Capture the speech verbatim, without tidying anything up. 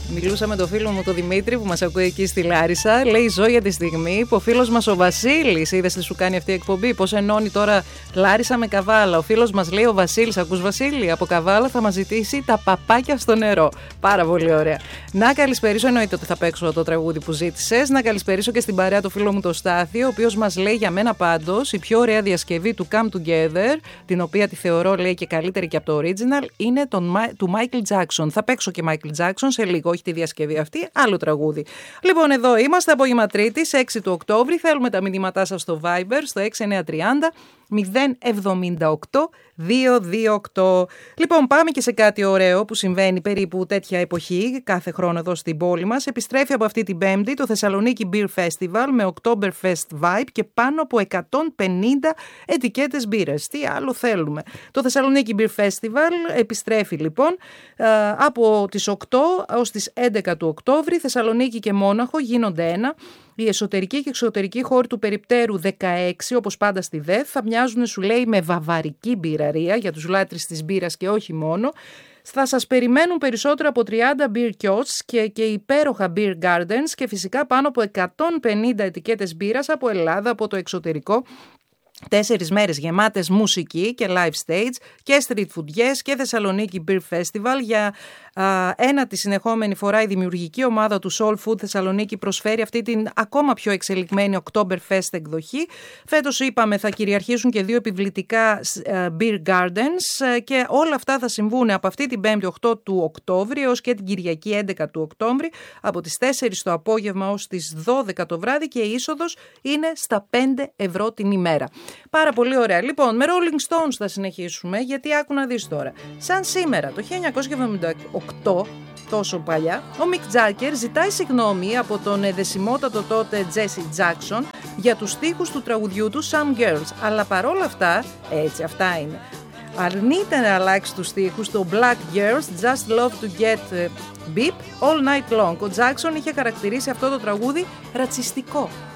Μιλούσα με τον φίλο μου τον Δημήτρη που μας ακούει εκεί στη Λάρισα. Λέει ζω για τη στιγμή που ο φίλος μας ο Βασίλης, είδες τι σου κάνει αυτή η εκπομπή, πώς ενώνει τώρα Λάρισα με Καβάλα. Ο φίλος μας λέει ο Βασίλης, ακούς Βασίλη, από Καβάλα θα μας ζητήσει τα παπάκια στο νερό. Πάρα πολύ ωραία. Να καλησπερίσω, εννοείται ότι θα παίξω το τραγούδι που ζήτησες. Να καλησπερίσω και στην παρέα το φίλο μου το Στάθη, ο οποίος μας λέει για μένα πάντως η πιο ωραία διασκευή του Come Together, την οποία τη θεωρώ λέει και καλύτερη και από το original, είναι τον, του Michael Jackson. Θα παίξω και Michael Jackson σε λίγο, όχι τη διασκευή αυτή, άλλο τραγούδι. Λοιπόν, εδώ είμαστε, απόγευμα Τρίτης, έξι του Οκτώβρη. Θέλουμε τα μηνύματά σας στο Viber, στο έξι εννιά τρία μηδέν μηδέν εβδομήντα οκτώ διακόσια είκοσι οκτώ. Λοιπόν, πάμε και σε κάτι ωραίο που συμβαίνει περίπου τέτοια εποχή κάθε χρόνο εδώ στην πόλη μας. Επιστρέφει από αυτή την Πέμπτη το Θεσσαλονίκη Beer Festival με Oktoberfest vibe και πάνω από εκατόν πενήντα ετικέτες μπύρες. Τι άλλο θέλουμε. Το Θεσσαλονίκη Beer Festival επιστρέφει λοιπόν από τις οκτώ ως τις έντεκα του Οκτώβρη. Θεσσαλονίκη και Μόναχο γίνονται ένα. Οι εσωτερικοί και εξωτερικοί χώροι του περιπτέρου δεκαέξι, όπως πάντα στη ΔΕΘ, θα μοιάζουν, σου λέει, με βαβαρική μπυραρία για τους λάτρεις της μπύρας και όχι μόνο. Θα σας περιμένουν περισσότερο από τριάντα beer kiosks και, και υπέροχα beer gardens και φυσικά πάνω από εκατόν πενήντα ετικέτες μπύρας από Ελλάδα, από το εξωτερικό. Τέσσερις μέρες γεμάτες μουσική και live stage και street foodies και Θεσσαλονίκη Beer Festival. Για α, ένα τη συνεχόμενη φορά η δημιουργική ομάδα του Soul Food Θεσσαλονίκη προσφέρει αυτή την ακόμα πιο εξελιγμένη Oktoberfest εκδοχή. Φέτος είπαμε θα κυριαρχήσουν και δύο επιβλητικά α, beer gardens και όλα αυτά θα συμβούν από αυτή την Πέμπτη οκτώ του Οκτώβρη έως και την Κυριακή έντεκα του Οκτώβρη από τις τέσσερις το απόγευμα ως τις δώδεκα το βράδυ και η είσοδος είναι στα πέντε ευρώ την ημέρα. Πάρα πολύ ωραία. Λοιπόν, με Rolling Stones θα συνεχίσουμε, γιατί άκου να δεις τώρα. Σαν σήμερα, το χίλια εννιακόσια εβδομήντα οκτώ, τόσο παλιά, ο Mick Jagger ζητάει συγγνώμη από τον εδεσιμότατο τότε Jesse Jackson για τους στίχους του τραγουδιού του Some Girls. Αλλά παρόλα αυτά, έτσι, αυτά είναι. Αρνείται να αλλάξει τους στίχους στο Black Girls Just Love to Get Beep All Night Long. Ο Jackson είχε χαρακτηρίσει αυτό το τραγούδι ρατσιστικό.